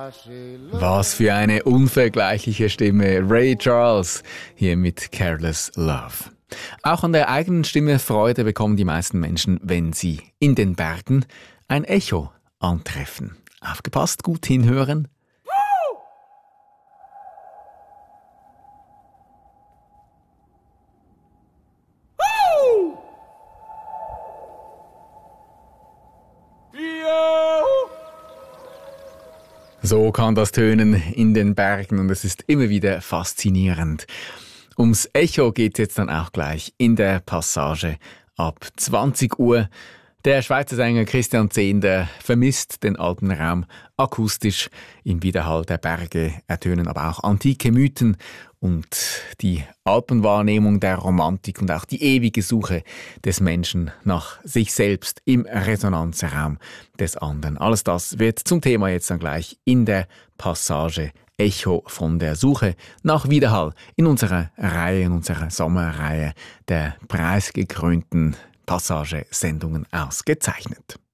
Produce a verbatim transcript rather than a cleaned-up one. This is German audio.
Was für eine unvergleichliche Stimme. Ray Charles hier mit Careless Love. Auch an der eigenen Stimme Freude bekommen die meisten Menschen, wenn sie in den Bergen ein Echo antreffen. Aufgepasst, gut hinhören. So kann das tönen in den Bergen und es ist immer wieder faszinierend. Ums Echo geht es jetzt dann auch gleich in der Passage ab zwanzig Uhr. Der Schweizer Sänger Christian Zehnder vermisst den Alpenraum akustisch. Im Widerhall der Berge ertönen aber auch antike Mythen und die Alpenwahrnehmung der Romantik und auch die ewige Suche des Menschen nach sich selbst im Resonanzraum des anderen. Alles das wird zum Thema jetzt dann gleich in der Passage Echo von der Suche nach Widerhall in unserer Reihe, in unserer Sommerreihe der preisgekrönten Passagesendungen ausgezeichnet.